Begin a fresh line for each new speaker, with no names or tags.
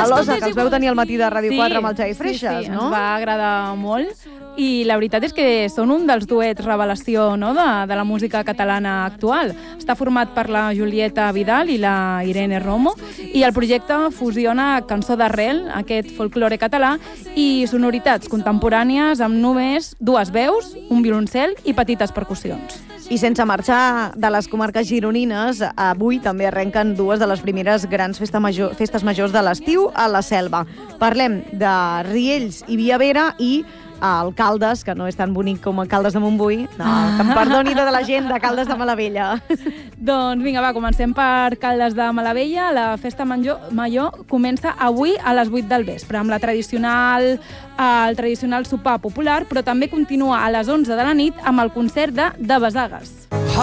l'Osa, que els veu tenir al matí de Ràdio 4 amb el Xavi Freixas, no?
Ens va agradar molt. I la veritat és que són un dels duets revelació, no?, de la música catalana actual. Està format per la Julieta Vidal i la Irene Romo, i el projecte fusiona cançó d'arrel, aquest folklore català, i sonoritats contemporànies amb només 2 veus, un violoncel i petites percussions.
I sense marxar de les comarques gironines, avui també arrenquen 2 de les primeres grans festes majors de l'estiu a la Selva. Parlem de Riells i Viavera i a Caldes, que no és tan bonic com a Caldes de Montbui. No, que em perdoni tota la gent de Caldes de Malavella.
Doncs vinga, va, comencem per Caldes de Malavella. La festa major comença avui a les 8 del vespre, amb el tradicional sopar popular, però també continua a les 11 de la nit amb el concert de Besagues.